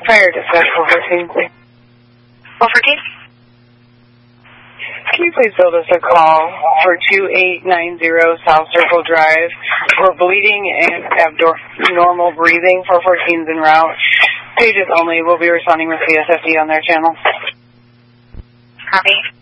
Fire dispatch 414, please. 414? Can you please build us a call for 2890 South Circle Drive for bleeding and abnormal breathing? 414's en route. Pages only. We'll be responding with CSFD on their channel. Copy.